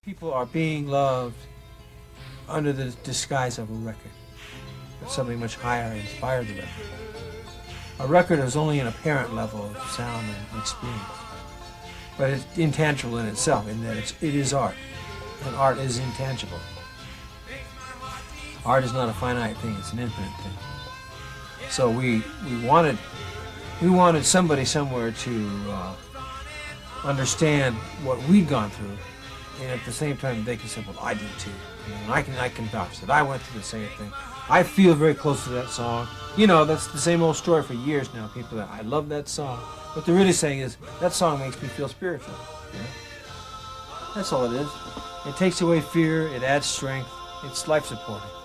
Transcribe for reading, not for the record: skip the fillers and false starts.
People are being loved under the disguise of a record. But something much higher inspired the record. A record is only an apparent level of sound and experience. But it's intangible in itself, in that it is art. And art is intangible. Art is not a finite thing, it's an infinite thing. So we wanted somebody somewhere to understand what we'd gone through, and at the same time they can say, well, I did too. And I can vouch that I went through the same thing. I feel very close to that song. You know, that's the same old story for years now. People that I love that song. What they're really saying is, that song makes me feel spiritual. You know? That's all it is. It takes away fear, it adds strength, it's life supporting.